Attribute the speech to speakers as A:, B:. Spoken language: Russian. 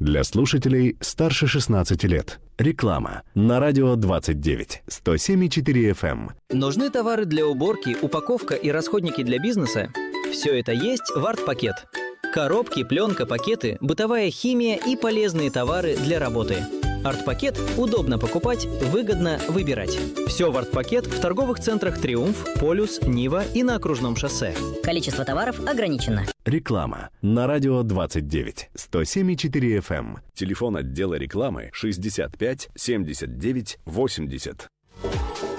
A: Для слушателей старше 16 лет. Реклама на радио 29, 107,4 FM.
B: Нужны товары для уборки, упаковка и расходники для бизнеса? Все это есть в «Арт-пакет». Коробки, пленка, пакеты, бытовая химия и полезные товары для работы. «Арт-пакет» удобно покупать, выгодно выбирать. Все в «Арт-пакет» в торговых центрах «Триумф», «Полюс», «Нива» и на Окружном шоссе.
C: Количество товаров ограничено.
A: Реклама на радио 29, 107,4 FM. Телефон отдела рекламы 65 79 80.